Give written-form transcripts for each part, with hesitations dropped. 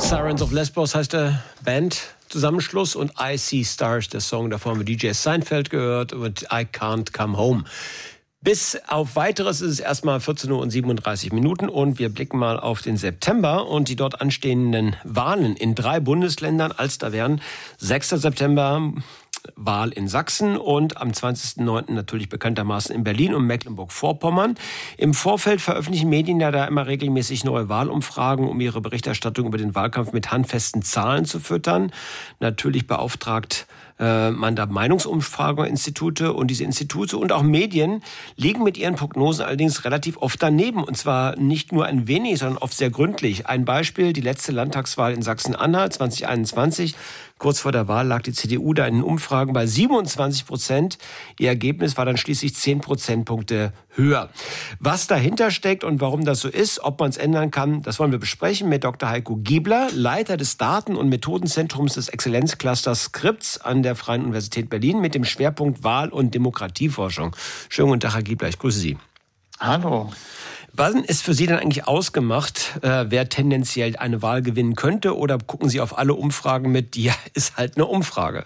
Sirens of Lesbos heißt der Band-Zusammenschluss und I See Stars, der Song. Davor haben wir DJ Seinfeld gehört und I Can't Come Home. Bis auf Weiteres ist es erstmal 14:37 Uhr und wir blicken mal auf den September und die dort anstehenden Wahlen in 3 Bundesländern. Da wären 6. September Wahl in Sachsen und am 20.09. natürlich bekanntermaßen in Berlin und Mecklenburg-Vorpommern. Im Vorfeld veröffentlichen Medien ja da immer regelmäßig neue Wahlumfragen, um ihre Berichterstattung über den Wahlkampf mit handfesten Zahlen zu füttern. Natürlich beauftragt man da Meinungsumfrageinstitute und diese Institute und auch Medien liegen mit ihren Prognosen allerdings relativ oft daneben und zwar nicht nur ein wenig, sondern oft sehr gründlich. Ein Beispiel, die letzte Landtagswahl in Sachsen-Anhalt 2021. Kurz vor der Wahl lag die CDU da in den Umfragen bei 27%. Ihr Ergebnis war dann schließlich 10 Prozentpunkte höher. Was dahinter steckt und warum das so ist, ob man es ändern kann, das wollen wir besprechen mit Dr. Heiko Giebler, Leiter des Daten- und Methodenzentrums des Exzellenzclusters Scripps an der Freien Universität Berlin mit dem Schwerpunkt Wahl- und Demokratieforschung. Schönen guten Tag, Herr Giebler, ich grüße Sie. Hallo. Was ist für Sie denn eigentlich ausgemacht, wer tendenziell eine Wahl gewinnen könnte? Oder gucken Sie auf alle Umfragen mit, ja, ist halt eine Umfrage?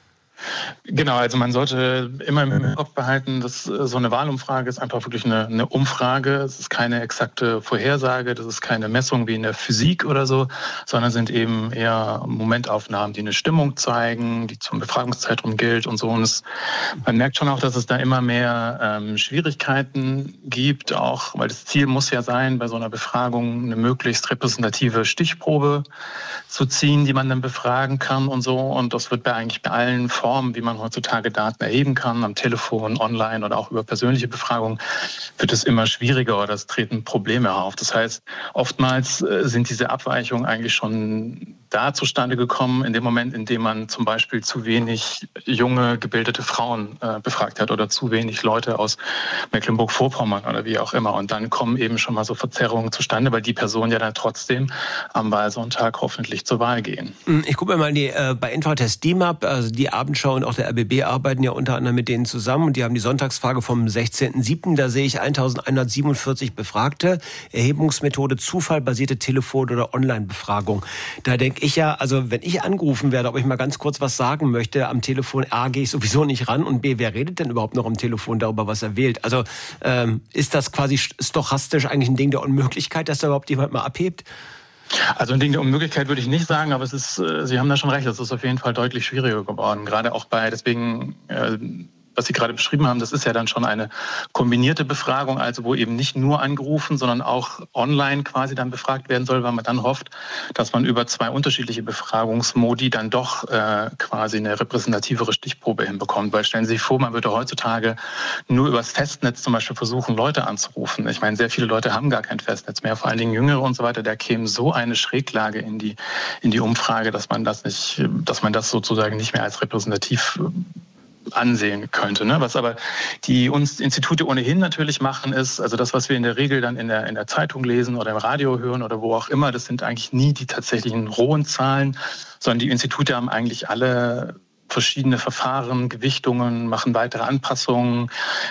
Genau, also man sollte immer im Kopf behalten, dass so eine Wahlumfrage ist einfach wirklich eine Umfrage. Es ist keine exakte Vorhersage, das ist keine Messung wie in der Physik oder so, sondern sind eben eher Momentaufnahmen, die eine Stimmung zeigen, die zum Befragungszeitraum gilt und so. Und man merkt schon auch, dass es da immer mehr Schwierigkeiten gibt, auch weil das Ziel muss ja sein, bei so einer Befragung eine möglichst repräsentative Stichprobe zu ziehen, die man dann befragen kann und so. Und das wird eigentlich bei allen Formen, wie man heutzutage Daten erheben kann, am Telefon, online oder auch über persönliche Befragungen, wird es immer schwieriger oder es treten Probleme auf. Das heißt, oftmals sind diese Abweichungen eigentlich schon da zustande gekommen, in dem Moment, in dem man zum Beispiel zu wenig junge, gebildete Frauen befragt hat oder zu wenig Leute aus Mecklenburg-Vorpommern oder wie auch immer. Und dann kommen eben schon mal so Verzerrungen zustande, weil die Personen ja dann trotzdem am Wahlsonntag hoffentlich zur Wahl gehen. Ich gucke mir mal bei Infratest DIMAP, also die Abendschau und auch der RBB arbeiten ja unter anderem mit denen zusammen und die haben die Sonntagsfrage vom 16.07. Da sehe ich 1147 Befragte. Erhebungsmethode zufallbasierte Telefon- oder Online-Befragung. Da denke ich ja, also wenn ich angerufen werde, ob ich mal ganz kurz was sagen möchte am Telefon, A, gehe ich sowieso nicht ran und B, wer redet denn überhaupt noch am Telefon darüber, was er wählt? Also ist das quasi stochastisch eigentlich ein Ding der Unmöglichkeit, dass da überhaupt jemand mal abhebt? Also ein Ding der Unmöglichkeit würde ich nicht sagen, aber es ist, Sie haben da schon recht, es ist auf jeden Fall deutlich schwieriger geworden. Gerade auch deswegen, was Sie gerade beschrieben haben, das ist ja dann schon eine kombinierte Befragung, also wo eben nicht nur angerufen, sondern auch online quasi dann befragt werden soll, weil man dann hofft, dass man über 2 unterschiedliche Befragungsmodi dann doch quasi eine repräsentativere Stichprobe hinbekommt. Weil stellen Sie sich vor, man würde heutzutage nur übers Festnetz zum Beispiel versuchen, Leute anzurufen. Ich meine, sehr viele Leute haben gar kein Festnetz mehr, vor allen Dingen Jüngere und so weiter. Da käme so eine Schräglage in die Umfrage, dass man das sozusagen nicht mehr als repräsentativ ansehen könnte. Ne? Was aber die Institute ohnehin natürlich machen, ist, also das, was wir in der Regel dann in der Zeitung lesen oder im Radio hören oder wo auch immer, das sind eigentlich nie die tatsächlichen rohen Zahlen, sondern die Institute haben eigentlich alle verschiedene Verfahren, Gewichtungen, machen weitere Anpassungen,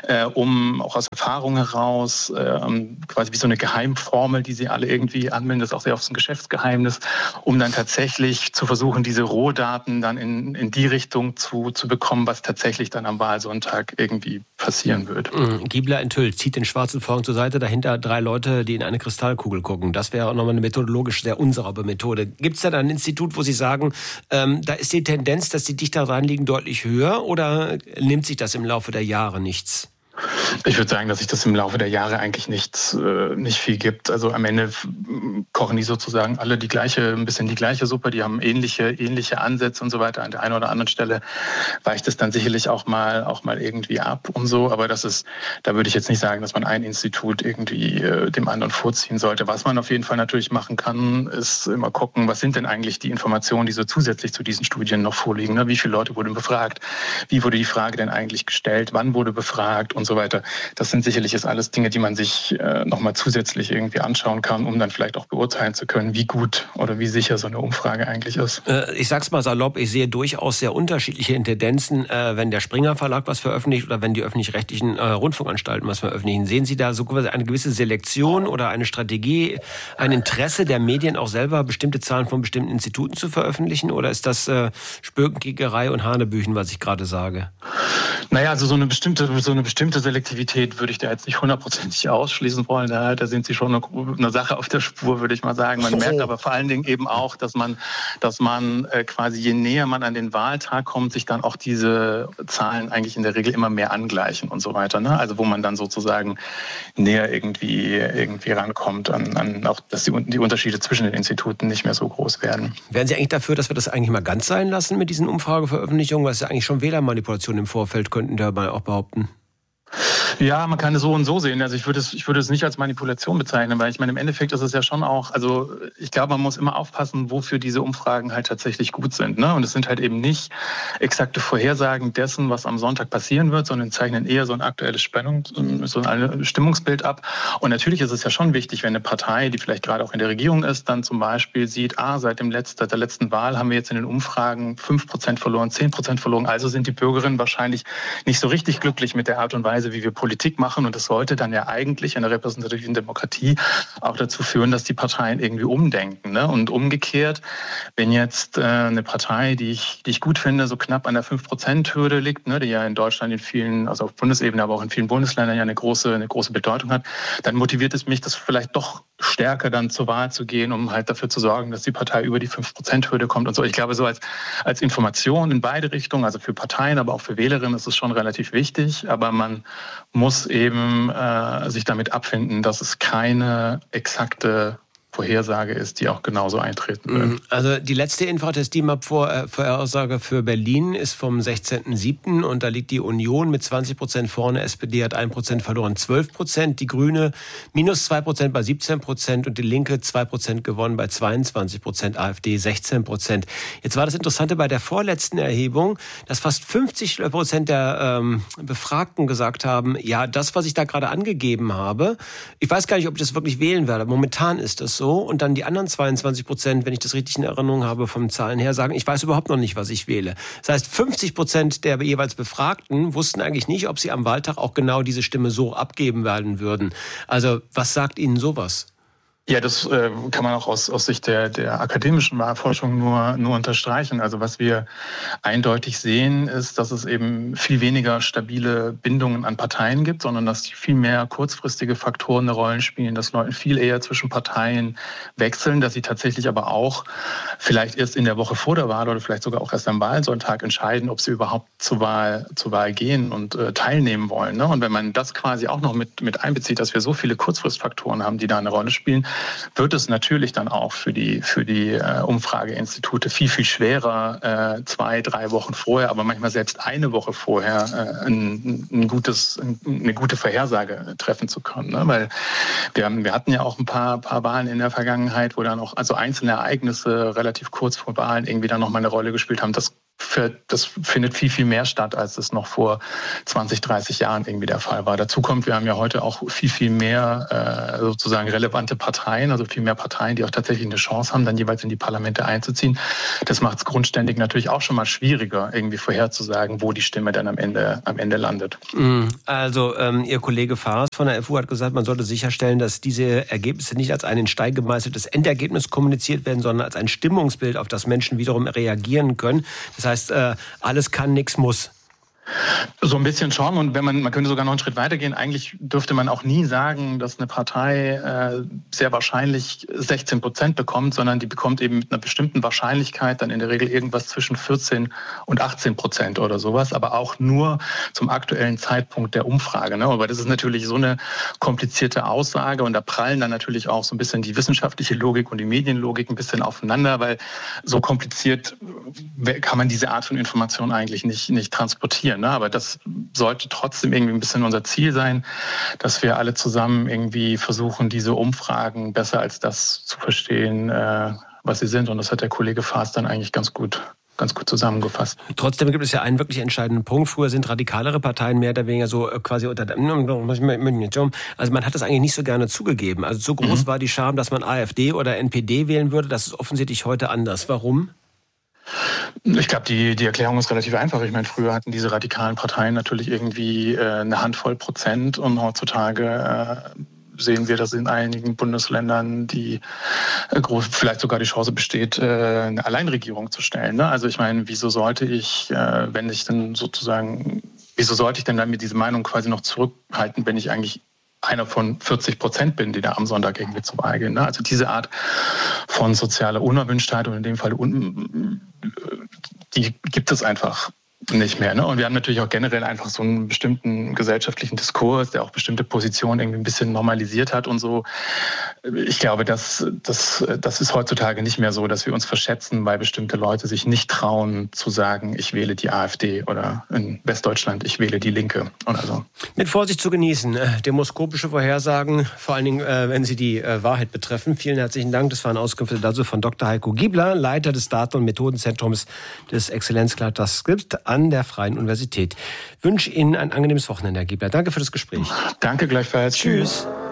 um auch aus Erfahrung heraus, quasi wie so eine Geheimformel, die sie alle irgendwie anwenden, das ist auch sehr oft ein Geschäftsgeheimnis, um dann tatsächlich zu versuchen, diese Rohdaten dann in die Richtung zu bekommen, was tatsächlich dann am Wahlsonntag irgendwie passieren wird. Giebler enthüllt, zieht den schwarzen Vorhang zur Seite, dahinter 3 Leute, die in eine Kristallkugel gucken. Das wäre auch nochmal eine methodologisch sehr unsaubere Methode. Gibt es da ein Institut, wo Sie sagen, da ist die Tendenz, dass die dichter dran liegen, deutlich höher oder nimmt sich das im Laufe der Jahre nichts? Ich würde sagen, dass sich das im Laufe der Jahre eigentlich nicht viel gibt. Also am Ende kochen die sozusagen alle ein bisschen die gleiche Suppe. Die haben ähnliche Ansätze und so weiter. An der einen oder anderen Stelle weicht es dann sicherlich auch mal irgendwie ab und so. Aber da würde ich jetzt nicht sagen, dass man ein Institut irgendwie dem anderen vorziehen sollte. Was man auf jeden Fall natürlich machen kann, ist immer gucken, was sind denn eigentlich die Informationen, die so zusätzlich zu diesen Studien noch vorliegen. Ne? Wie viele Leute wurden befragt? Wie wurde die Frage denn eigentlich gestellt? Wann wurde befragt? Und so weiter. Das sind sicherlich jetzt alles Dinge, die man sich nochmal zusätzlich irgendwie anschauen kann, um dann vielleicht auch beurteilen zu können, wie gut oder wie sicher so eine Umfrage eigentlich ist. Ich sag's mal salopp, ich sehe durchaus sehr unterschiedliche Tendenzen, wenn der Springer Verlag was veröffentlicht oder wenn die öffentlich-rechtlichen Rundfunkanstalten was veröffentlichen. Sehen Sie da so eine gewisse Selektion oder eine Strategie, ein Interesse der Medien auch selber, bestimmte Zahlen von bestimmten Instituten zu veröffentlichen? Oder ist das Spökenkickerei und Hanebüchen, was ich gerade sage? Naja, also so eine bestimmte Selektivität würde ich da jetzt nicht hundertprozentig ausschließen wollen. Da sind Sie schon eine Sache auf der Spur, würde ich mal sagen. Man merkt aber vor allen Dingen eben auch, dass man quasi je näher man an den Wahltag kommt, sich dann auch diese Zahlen eigentlich in der Regel immer mehr angleichen und so weiter. Ne? Also wo man dann sozusagen näher irgendwie rankommt an auch, dass die Unterschiede zwischen den Instituten nicht mehr so groß werden. Wären Sie eigentlich dafür, dass wir das eigentlich mal ganz sein lassen mit diesen Umfrageveröffentlichungen? Was ist ja eigentlich schon Wählermanipulation im Vorfeld, könnten wir mal auch behaupten. Ja, man kann es so und so sehen. Also ich würde es nicht als Manipulation bezeichnen, weil ich meine, im Endeffekt ist es ja schon auch, also ich glaube, man muss immer aufpassen, wofür diese Umfragen halt tatsächlich gut sind. Ne? Und es sind halt eben nicht exakte Vorhersagen dessen, was am Sonntag passieren wird, sondern zeichnen eher so ein aktuelles so ein Stimmungsbild ab. Und natürlich ist es ja schon wichtig, wenn eine Partei, die vielleicht gerade auch in der Regierung ist, dann zum Beispiel sieht, seit der letzten Wahl haben wir jetzt in den Umfragen 5% verloren, 10% verloren. Also sind die Bürgerinnen wahrscheinlich nicht so richtig glücklich mit der Art und Weise, wie wir Politik machen. Und das sollte dann ja eigentlich in der repräsentativen Demokratie auch dazu führen, dass die Parteien irgendwie umdenken. Ne? Und umgekehrt, wenn jetzt eine Partei, die ich gut finde, so knapp an der 5%-Hürde liegt, ne, die ja in Deutschland in vielen, also auf Bundesebene, aber auch in vielen Bundesländern ja eine große Bedeutung hat, dann motiviert es mich, das vielleicht doch stärker dann zur Wahl zu gehen, um halt dafür zu sorgen, dass die Partei über die 5%-Hürde kommt und so. Ich glaube, so als Information in beide Richtungen, also für Parteien, aber auch für Wählerinnen, ist es schon relativ wichtig. Aber man muss eben sich damit abfinden, dass es keine exakte Vorhersage ist, die auch genauso eintreten wird. Also die letzte Info des DIMAP-Vorhersage für Berlin ist vom 16.07. und da liegt die Union mit 20% vorne, SPD hat 1% verloren, 12%, die Grüne minus 2% bei 17% und die Linke 2% gewonnen bei 22%, AfD 16%. Jetzt war das Interessante bei der vorletzten Erhebung, dass fast 50% der Befragten gesagt haben, ja, das, was ich da gerade angegeben habe, ich weiß gar nicht, ob ich das wirklich wählen werde. Momentan ist das so. Und dann die anderen 22%, wenn ich das richtig in Erinnerung habe, vom Zahlen her, sagen, ich weiß überhaupt noch nicht, was ich wähle. Das heißt, 50% der jeweils Befragten wussten eigentlich nicht, ob sie am Wahltag auch genau diese Stimme so abgeben werden würden. Also, was sagt Ihnen sowas? Ja, das kann man auch aus Sicht der akademischen Wahlforschung nur unterstreichen. Also was wir eindeutig sehen, ist, dass es eben viel weniger stabile Bindungen an Parteien gibt, sondern dass viel mehr kurzfristige Faktoren eine Rolle spielen, dass Leute viel eher zwischen Parteien wechseln, dass sie tatsächlich aber auch vielleicht erst in der Woche vor der Wahl oder vielleicht sogar auch erst am Wahlsonntag entscheiden, ob sie überhaupt zur Wahl gehen und teilnehmen wollen. Ne? Und wenn man das quasi auch noch mit einbezieht, dass wir so viele Kurzfristfaktoren haben, die da eine Rolle spielen, wird es natürlich dann auch für die Umfrageinstitute viel, viel schwerer, 2-3 Wochen vorher, aber manchmal selbst eine Woche vorher eine gute Vorhersage treffen zu können. Ne? Weil wir hatten ja auch ein paar Wahlen in der Vergangenheit, wo dann auch also einzelne Ereignisse relativ kurz vor Wahlen irgendwie dann noch mal eine Rolle gespielt haben. Das findet viel, viel mehr statt, als es noch vor 20, 30 Jahren irgendwie der Fall war. Dazu kommt, wir haben ja heute auch viel, viel mehr sozusagen relevante Parteien, also viel mehr Parteien, die auch tatsächlich eine Chance haben, dann jeweils in die Parlamente einzuziehen. Das macht es grundständig natürlich auch schon mal schwieriger, irgendwie vorherzusagen, wo die Stimme dann am Ende landet. Also Ihr Kollege Faas von der FU hat gesagt, man sollte sicherstellen, dass diese Ergebnisse nicht als ein in Stein gemeißeltes Endergebnis kommuniziert werden, sondern als ein Stimmungsbild, auf das Menschen wiederum reagieren können. Das heißt, alles kann, nichts muss. So ein bisschen schon. Und man könnte sogar noch einen Schritt weitergehen. Eigentlich dürfte man auch nie sagen, dass eine Partei sehr wahrscheinlich 16% bekommt, sondern die bekommt eben mit einer bestimmten Wahrscheinlichkeit dann in der Regel irgendwas zwischen 14% und 18% oder sowas, aber auch nur zum aktuellen Zeitpunkt der Umfrage. Ne? Aber das ist natürlich so eine komplizierte Aussage und da prallen dann natürlich auch so ein bisschen die wissenschaftliche Logik und die Medienlogik ein bisschen aufeinander, weil so kompliziert kann man diese Art von Information eigentlich nicht transportieren. Ne? Aber das sollte trotzdem irgendwie ein bisschen unser Ziel sein, dass wir alle zusammen irgendwie versuchen, diese Umfragen besser als das zu verstehen, was sie sind. Und das hat der Kollege Faas dann eigentlich ganz gut ganz gut zusammengefasst. Trotzdem gibt es ja einen wirklich entscheidenden Punkt. Früher sind radikalere Parteien mehr oder weniger so quasi unter der... Also man hat das eigentlich nicht so gerne zugegeben. Also so groß war die Scham, dass man AfD oder NPD wählen würde. Das ist offensichtlich heute anders. Warum? Ich glaube, die Erklärung ist relativ einfach. Ich meine, früher hatten diese radikalen Parteien natürlich irgendwie eine Handvoll Prozent und heutzutage sehen wir, dass in einigen Bundesländern vielleicht sogar die Chance besteht, eine Alleinregierung zu stellen. Ne? Also ich meine, wieso sollte ich dann mit dieser Meinung quasi noch zurückhalten, wenn ich eigentlich einer von 40% bin, die da am Sonntag irgendwie zur Wahl gehen. Ne? Also diese Art von sozialer Unerwünschtheit und in dem Fall die gibt es einfach nicht mehr. Ne? Und wir haben natürlich auch generell einfach so einen bestimmten gesellschaftlichen Diskurs, der auch bestimmte Positionen irgendwie ein bisschen normalisiert hat und so. Ich glaube, das ist heutzutage nicht mehr so, dass wir uns verschätzen, weil bestimmte Leute sich nicht trauen zu sagen, ich wähle die AfD oder in Westdeutschland, ich wähle die Linke oder so. Mit Vorsicht zu genießen. Demoskopische Vorhersagen, vor allen Dingen, wenn sie die Wahrheit betreffen. Vielen herzlichen Dank. Das waren Auskünfte dazu von Dr. Heiko Giebler, Leiter des Daten- und Methodenzentrums des Exzellenzclusters Skript an der Freien Universität. Ich wünsche Ihnen ein angenehmes Wochenende, Herr Giebler. Danke für das Gespräch. Danke gleichfalls. Tschüss.